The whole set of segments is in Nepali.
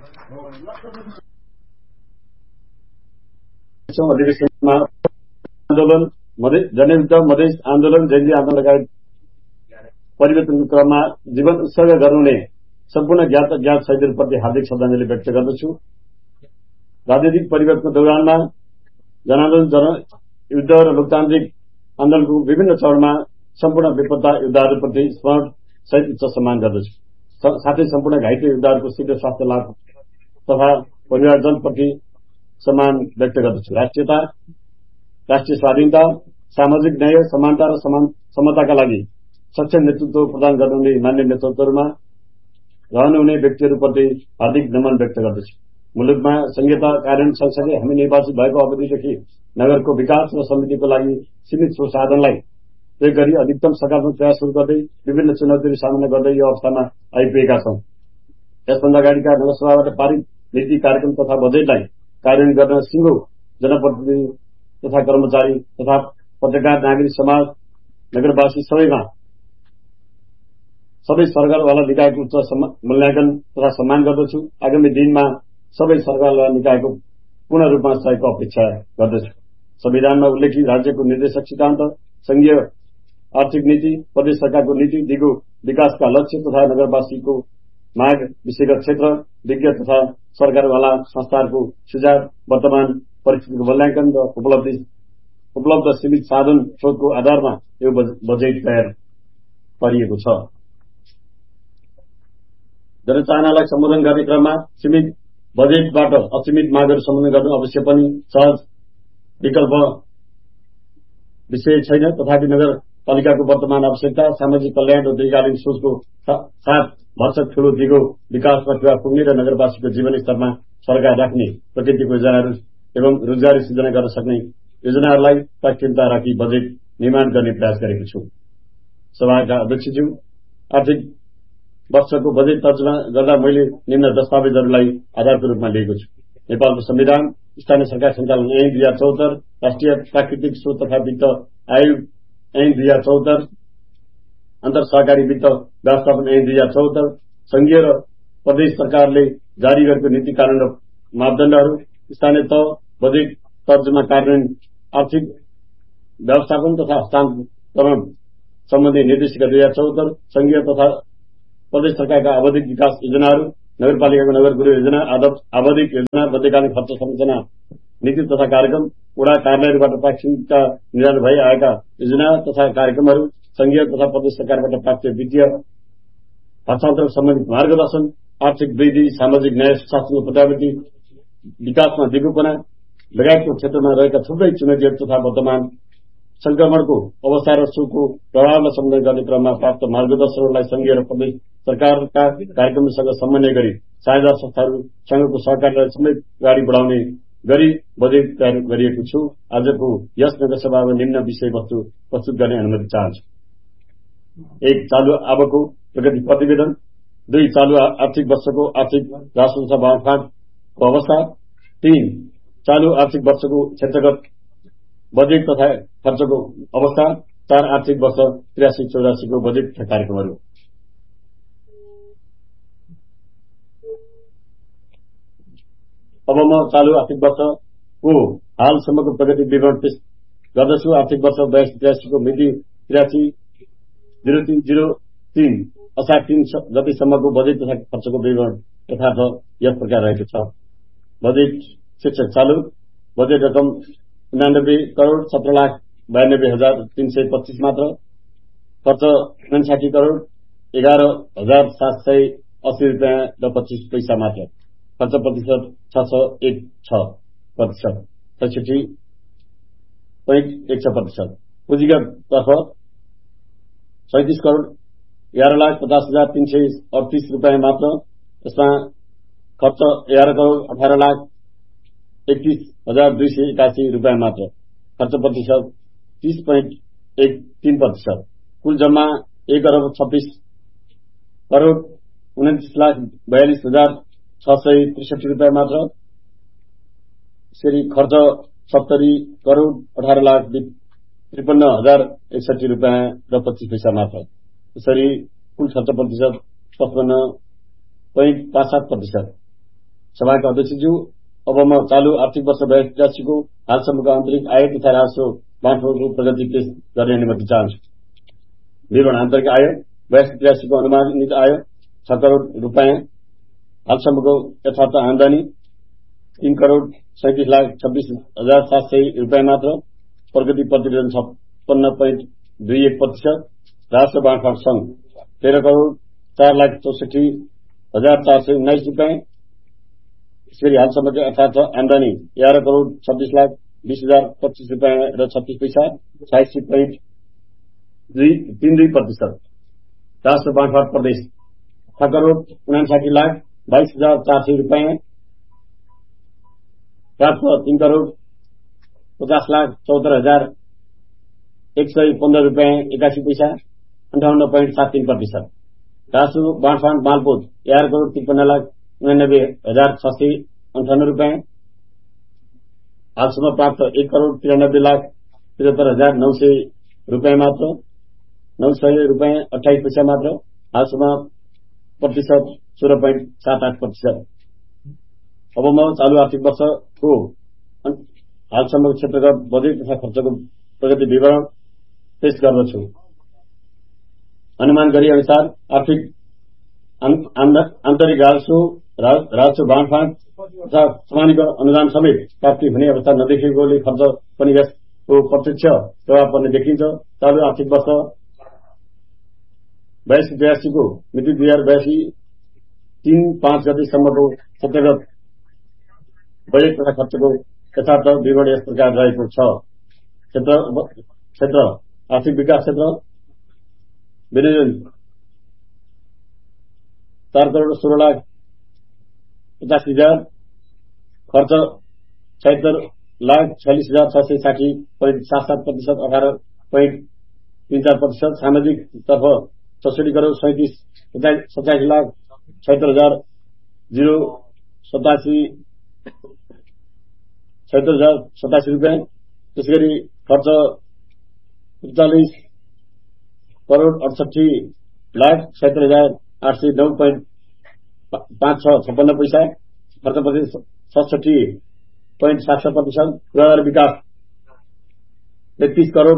अधिवेशनमा आन्दोलन जनयुद्ध मधेस आन्दोलन जयन्ती आन्दोलन लगायत परिवर्तनको क्रममा जीवन उत्सर्ग गर्नुहुने सम्पूर्ण ज्ञात शहीदहरूप्रति हार्दिक श्रद्धाञ्जली व्यक्त गर्दछु। राजनीतिक परिवर्तनको दौरानमा जनान्दोलन जनयुद्ध र लोकतान्त्रिक आन्दोलनको विभिन्न चरणमा सम्पूर्ण बेपत्ता योद्धाहरूप्रति स्मरण सहित उच्च सम्मान गर्दछु। साथै सम्पूर्ण घाइते योद्धाहरूको शीघ्र स्वास्थ्य लाभ तथा परिवारजनप्रति सम्मान व्यक्त गर्दछु। राष्ट्रियता, राष्ट्रिय स्वाधीनता, सामाजिक न्याय, समानता र समताका लागि सक्षम नेतृत्व प्रदान गर्नुहुने मान्य नेतृत्वहरूमा रहनुहुने व्यक्तिहरूप्रति हार्दिक नमन व्यक्त गर्दछु। मुलुकमा संहिता कार्यान्वयन सँगसँगै हामी निर्वाचित भएको अवधिदेखि नगरको विकास र समृद्धिको लागि सीमित स्रोत साधनलाई प्रयोग गरी अधिकतम सकारात्मक प्रयासहरू गर्दै विभिन्न चुनौतीहरू सामना गर्दै यो अवस्थामा आइपुगेका छौं। यसभन्दा अगाडिका नगरसभाबाट पारित नीति कार्यक्रम तथा बजेटलाई कार्यान्वयन गर्न सिंगो जनप्रतिनिधि तथा कर्मचारी तथा पत्रकार, नागरिक समाज, नगरवासी सबै सरकारवाला निकायको उच्च मूल्याङ्कन तथा सम्मान गर्दछु। आगामी दिनमा सबै सरकारवाला निकायको पूर्ण रूपमा सहयोगको अपेक्षा गर्दछु। संविधानमा उल्लेखित राज्यको निर्देशक सिद्धान्त, संघीय आर्थिक नीति, प्रदेश सरकारको नीति, दिगो विकासका लक्ष्य तथा नगरवासीको माग, विषयगत क्षेत्र, विज्ञ तथा सरकारवाला संस्थाहरूको सुझाव, वर्तमान परिस्थितिको मूल्याङ्कन र उपलब्ध सीमित साधन स्रोतको आधारमा यो बजेट तयार पारिएको छ। जनचाहनालाई सम्बोधन गर्ने क्रममा सीमित बजेटबाट असीमित मागहरू सम्बोधन गर्नु अवश्य पनि सहज विकल्प विषय छैन। तथापि नगरपालिकाको वर्तमान आवश्यकता, सामाजिक कल्याण र दीर्घकालीन सोचको साथ भरसक ठूलो दिगो विकासमा टुवा पुग्ने र नगरवासीको जीवन स्तरमा सरकार राख्ने प्रकृतिको योजनाहरू एवं रोजगारी सृजना गर्न सक्ने योजनाहरूलाई प्राथमिकता राखी बजेट निर्माण गर्ने प्रयास गरेको छु। सभाका अध्यक्षज्यू, आर्थिक वर्षको बजेट तर्जुमा गर्दा मैले निम्न दस्तावेजहरूलाई आधारको रूपमा लिएको छु। नेपालको संविधान, स्थानीय सरकार सञ्चालन ऐन 2074, राष्ट्रिय प्राकृतिक स्रोत तथा वित्त आयोग ऐन 2074, अन्तर सहकारी वित्त व्यवस्थापन ऐन 2074, संघीय र प्रदेश सरकारले जारी गरेको नीति कानून र मापदण्डहरू, स्थानीय तह बजेट तर्जुमा कार्यान्वयन, आर्थिक व्यवस्थापन तथा हस्तान्तरण सम्बन्धी निर्देशिका 2074, संघीय तथा प्रदेश सरकारका आवधिक विकास योजनाहरू, नगरपालिकाको नगर गृह योजना, आवधिक योजना, मध्यकालीन खर्च संरचना नीति तथा कार्यक्रम, वडा कार्यालयहरूबाट प्राथमिकता निर्धारण भई आएका योजना तथा कार्यक्रमहरू, संघीय तथा प्रदेश सरकारबाट प्राप्त वित्तीय हस्तान्तरण सम्बन्धित मार्गदर्शन, आर्थिक वृद्धि, सामाजिक न्याय, सुशासनको प्रत्यावृत्ति, विकासमा दिगोपना लगायतको क्षेत्रमा रहेका थुप्रै चुनौतीहरू तथा वर्तमान संक्रमणको अवस्था र सोको प्रभावलाई सम्बोधन गर्ने क्रममा प्राप्त मार्गदर्शनहरूलाई संघीय र प्रदेश सरकारका कार्यक्रमसँग समन्वय गरी साझा संस्थाहरूसँगको सहकार्यलाई समेत अगाडि बढाउने गरी बजेट तयार गरिएको छु। आजको यस नगरसभामा निम्न विषयवस्तु प्रस्तुत गर्ने अनुमति चाहन्छु। 1. चालू आवकको प्रगति प्रतिवेदन। 2. चालू आर्थिक वर्षको आर्थिक राजस्व तथा वामफाँटको अवस्था। 3. चालू आर्थिक वर्षको क्षेत्रगत बजेट तथा खर्चको अवस्था। 4. आर्थिक वर्ष 83-84 को बजेट तथा कार्यक्रमहरू। अब म चालू आर्थिक वर्षको हालसम्मको प्रगति विवरण पेश गर्दछु। आर्थिक वर्ष 82-83 को मिति 83-03 असार 3 गतिसम्मको बजेट तथा खर्चको विवरण यथार्थ यस प्रकार रहेको छ। बजेट शीर्षक चालू बजेट रकम 89,17,92,325 मात्र। खर्च 59,60,11,780 रुपियाँ र 25 पैसा मात्र। खर्च प्रतिशत 601.6%, 66.1%। पुँजीगत तर्फ 37,11,50,338 रुपियाँ मात्र। यसमा खर्च 11,18,31,281 रुपियाँ मात्र। खर्च प्रतिशत 30.13%। कुल जम्मा 1,26,29,42,663 रुपियाँ मात्र। यसरी खर्च 70,18,53,61,061 रुपियाँ र 25 पैसा मात्र। यसरी कुल खर्च प्रतिशत 55.57%। सभाका अध्यक्षज्यू, अब म चालू आर्थिक वर्ष 82 को हालसम्मको आन्तरिक आय तथा राजस्व बाँडफाँडको प्रगति पेश गर्ने अनुमति चाहन्छु। विवरण: आन्तरिक आय 82-83 को अनुमानित आय 6 करोड़ रुपैयाँ, हालसम्मको यथार्थ आमदानी 3,37,26,700 रुपैयाँ मात्र, प्रगति प्रतिवेदन 56.21%, राजस्व बाँडफाँड संघ 13,04,64,419 रुपैयाँ। यसरी हालसम्मको यथार्थ आमदानी 11,26,20,025 रुपैयाँ र 36 पैसा, 86.32%। राजस्व बाँडफाँड प्रदेश 6,59,22,400 रुपैयाँ, प्राप्त 3,50,74,115 रुपैयाँ 81 पैसा, 58.73%। राजस्व बाँडफाँड मालपोत 11,53,89,658 रुपैयाँ, हालसम्म प्राप्त 1,93,73,900 रुपैयाँ मात्र, 900 रुपैयाँ 28 पैसा मात्र, हालसम्म प्रतिशत 16.78%। अब म चालू आर्थिक वर्षको हालसम्मको क्षेत्रगत बजेट तथा खर्चको प्रगति विवरण पेश गर्दछु। अनुमान गरे अनुसार आर्थिक आन्तरिक राजस्व बाँडफाँड तथा सामान्य अनुदान समेत प्राप्ति हुने अवस्था नदेखिएकोले खर्च पनि यसको प्रत्यक्ष प्रभाव पर्ने देखिन्छ। चालू आर्थिक वर्ष 82-83 को मिति 2082 3-5 गतेसम्मको क्षेत्रगत बजेट तथा खर्चको यथार्थ विवरण यस प्रकार रहेको छ। क्षेत्र आर्थिक विकास क्षेत्र विनियोजन 4,16,85,000, खर्च 76,46,660.77%, 18.34%। सामाजिक तर्फ 66 करोड़ 87,87,087 रुपैयाँ। त्यसगरी खर्च 45 करोड़ 68,76,809.56 पैसा, खर्च पछि 67.76%। पूर्वाधार विकास 33 करोड़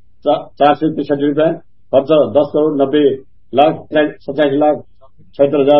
36,25,25,465 रुपैयाँ, खर्च 10 करोड़ 90,87,76,76,000